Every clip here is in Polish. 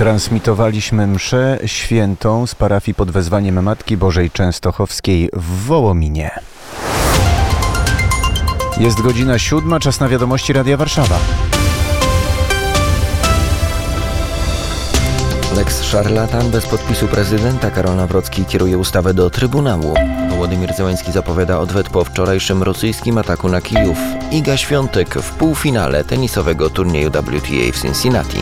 Transmitowaliśmy mszę świętą z parafii pod wezwaniem Matki Bożej Częstochowskiej w Wołominie. Jest godzina 7, czas na wiadomości Radia Warszawa. Lex szarlatan bez podpisu prezydenta. Karol Nawrocki kieruje ustawę do Trybunału. Wołodymyr Zełenski zapowiada odwet po wczorajszym rosyjskim ataku na Kijów. Iga Świątek w półfinale tenisowego turnieju WTA w Cincinnati.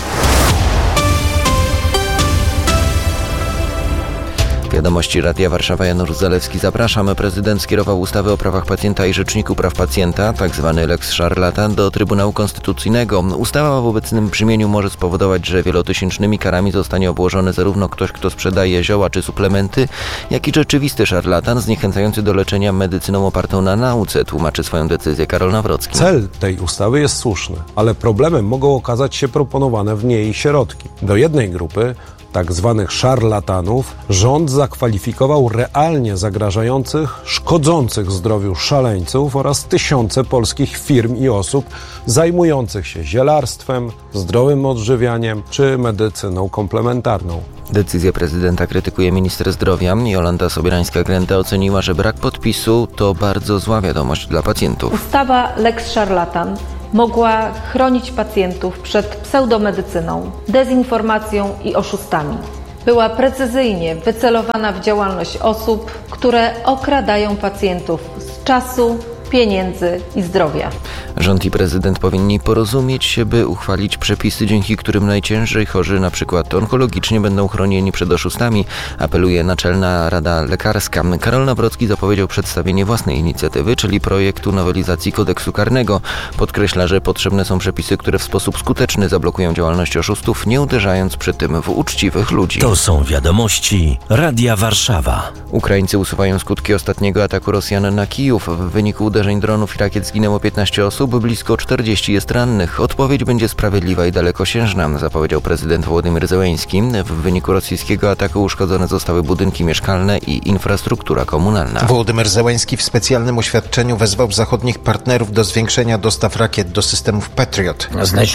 Wiadomości Radia Warszawa, Janusz Zalewski. Zapraszamy. Prezydent skierował ustawę o prawach pacjenta i Rzeczniku Praw Pacjenta, tzw. Lex szarlatan, do Trybunału Konstytucyjnego. Ustawa w obecnym brzmieniu może spowodować, że wielotysięcznymi karami zostanie obłożony zarówno ktoś, kto sprzedaje zioła czy suplementy, jak i rzeczywisty szarlatan zniechęcający do leczenia medycyną opartą na nauce, tłumaczy swoją decyzję Karol Nawrocki. Cel tej ustawy jest słuszny, ale problemem mogą okazać się proponowane w niej środki. Do jednej grupy, tak zwanych szarlatanów, rząd zakwalifikował realnie zagrażających, szkodzących zdrowiu szaleńców oraz tysiące polskich firm i osób zajmujących się zielarstwem, zdrowym odżywianiem czy medycyną komplementarną. Decyzję prezydenta krytykuje minister zdrowia. Jolanta Sobierańska-Glenta oceniła, że brak podpisu to bardzo zła wiadomość dla pacjentów. Ustawa Lex szarlatan mogła chronić pacjentów przed pseudomedycyną, dezinformacją i oszustami. Była precyzyjnie wycelowana w działalność osób, które okradają pacjentów z czasu, pieniędzy i zdrowia. Rząd i prezydent powinni porozumieć się, by uchwalić przepisy, dzięki którym najciężej chorzy, np. onkologicznie, będą chronieni przed oszustami, apeluje Naczelna Rada Lekarska. Karol Nawrocki zapowiedział przedstawienie własnej inicjatywy, czyli projektu nowelizacji kodeksu karnego. Podkreśla, że potrzebne są przepisy, które w sposób skuteczny zablokują działalność oszustów, nie uderzając przy tym w uczciwych ludzi. To są wiadomości Radia Warszawa. Ukraińcy usuwają skutki ostatniego ataku Rosjan na Kijów. W wyniku uderzeń dronów i rakiet zginęło 15 osób, blisko 40 jest rannych. Odpowiedź będzie sprawiedliwa i dalekosiężna, zapowiedział prezydent Wołodymyr Zełenski. W wyniku rosyjskiego ataku uszkodzone zostały budynki mieszkalne i infrastruktura komunalna. Wołodymyr Zełenski w specjalnym oświadczeniu wezwał zachodnich partnerów do zwiększenia dostaw rakiet do systemów Patriot.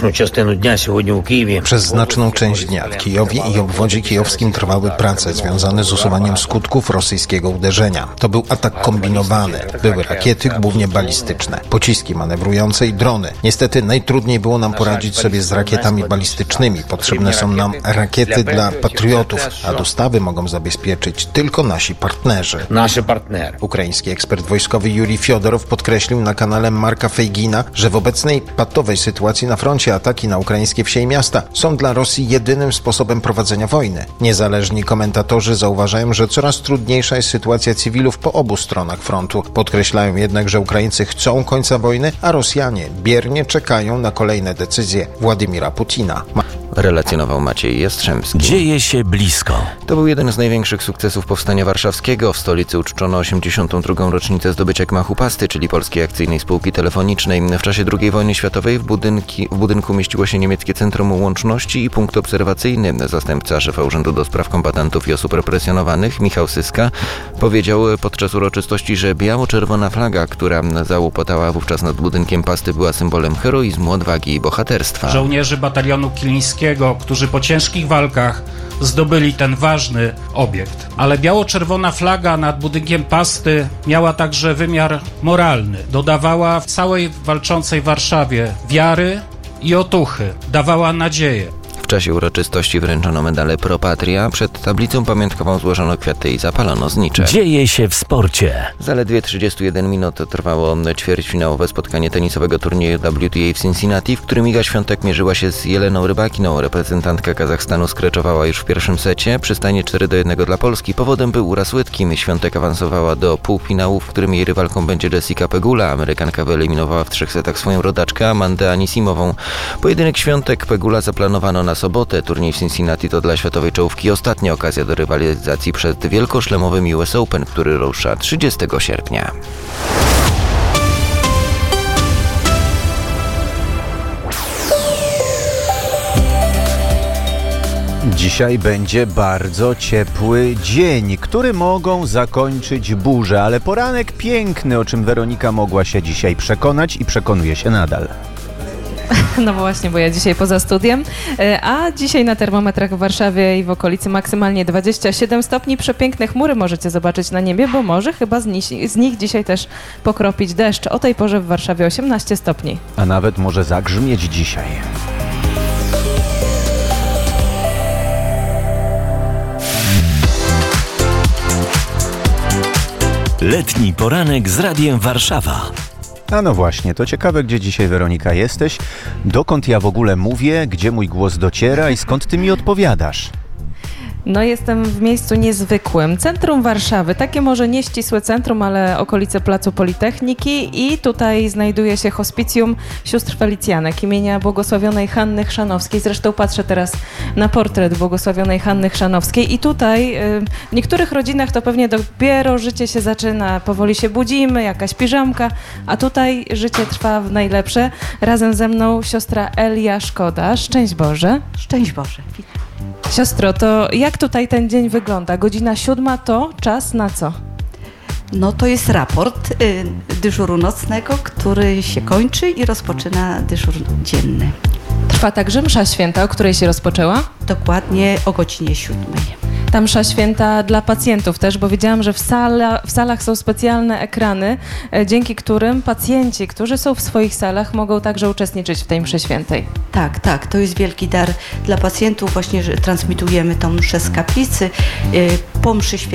Przez znaczną część dnia w Kijowie i obwodzie kijowskim trwały prace związane z usuwaniem skutków rosyjskiego uderzenia. To był atak kombinowany. Były rakiety, głównie balistyczne, pociski manewrujące i drony. Niestety najtrudniej było nam poradzić sobie z rakietami balistycznymi. Potrzebne są nam rakiety dla patriotów, a dostawy mogą zabezpieczyć tylko nasi partnerzy. Ukraiński ekspert wojskowy Jurij Fiodorow podkreślił na kanale Marka Fejgina, że w obecnej patowej sytuacji na froncie ataki na ukraińskie wsie i miasta są dla Rosji jedynym sposobem prowadzenia wojny. Niezależni komentatorzy zauważają, że coraz trudniejsza jest sytuacja cywilów po obu stronach frontu. Podkreślają jednak, że Ukraińcy chcą końca wojny, a Rosjanie biernie czekają na kolejne decyzje Władimira Putina. Relacjonował Maciej Jastrzębski. Dzieje się blisko. To był jeden z największych sukcesów Powstania Warszawskiego. W stolicy uczczono 82. rocznicę zdobycia gmachu Pasty, czyli Polskiej Akcyjnej Spółki Telefonicznej. W czasie II wojny światowej w budynku mieściło się niemieckie Centrum Łączności i punkt obserwacyjny. Zastępca szefa Urzędu do Spraw Kombatantów i Osób Represjonowanych, Michał Syska, powiedział podczas uroczystości, że biało-czerwona flaga, która załopotała wówczas nad budynkiem Pasty, była symbolem heroizmu, odwagi i bohaterstwa. Żołnierzy batalionu Kilińskiego, którzy po ciężkich walkach zdobyli ten ważny obiekt. Ale biało-czerwona flaga nad budynkiem Pasty miała także wymiar moralny. Dodawała w całej walczącej Warszawie wiary i otuchy. Dawała nadzieję. W czasie uroczystości wręczono medale Pro Patria. Przed tablicą pamiątkową złożono kwiaty i zapalono znicze. Dzieje się w sporcie. Zaledwie 31 minut trwało ćwierćfinałowe spotkanie tenisowego turnieju WTA w Cincinnati, w którym Iga Świątek mierzyła się z Jeleną Rybakiną. Reprezentantka Kazachstanu skreczowała już w pierwszym secie. Przy stanie 4-1 dla Polski powodem był uraz łydki. Świątek awansowała do półfinału, w którym jej rywalką będzie Jessica Pegula. Amerykanka wyeliminowała w 3 setach swoją rodaczkę Amandę Anisimową. Pojedynek Świątek-Pegula zaplanowano na sobotę. Turniej w Cincinnati to dla światowej czołówki ostatnia okazja do rywalizacji przed wielkoszlemowym US Open, który rusza 30 sierpnia. Dzisiaj będzie bardzo ciepły dzień, który mogą zakończyć burze, ale poranek piękny, o czym Weronika mogła się dzisiaj przekonać i przekonuje się nadal. No właśnie, bo ja dzisiaj poza studiem, a dzisiaj na termometrach w Warszawie i w okolicy maksymalnie 27 stopni. Przepiękne chmury możecie zobaczyć na niebie, bo może chyba z nich dzisiaj też pokropić deszcz. O tej porze w Warszawie 18 stopni. A nawet może zagrzmieć dzisiaj. Letni poranek z Radiem Warszawa. A no właśnie, to ciekawe, gdzie dzisiaj, Weronika, jesteś, dokąd ja w ogóle mówię, gdzie mój głos dociera i skąd ty mi odpowiadasz. No jestem w miejscu niezwykłym. Centrum Warszawy, takie może nie ścisłe centrum, ale okolice Placu Politechniki i tutaj znajduje się hospicjum sióstr Felicjanek imienia błogosławionej Hanny Chrzanowskiej. Zresztą patrzę teraz na portret błogosławionej Hanny Chrzanowskiej i tutaj w niektórych rodzinach to pewnie dopiero życie się zaczyna, powoli się budzimy, jakaś piżamka, a tutaj życie trwa w najlepsze. Razem ze mną siostra Elia Szkoda. Szczęść Boże. Szczęść Boże. Siostro, to jak tutaj ten dzień wygląda? Godzina 7 to czas na co? No to jest raport dyżuru nocnego, który się kończy i rozpoczyna dyżur dzienny. Trwa także msza święta, o której się rozpoczęła? Dokładnie o godzinie 7. Ta msza święta dla pacjentów też, bo wiedziałam, że w salach są specjalne ekrany, dzięki którym pacjenci, którzy są w swoich salach, mogą także uczestniczyć w tej mszy świętej. Tak, to jest wielki dar dla pacjentów. Właśnie, że transmitujemy tą mszę z kaplicy. Po mszy świętej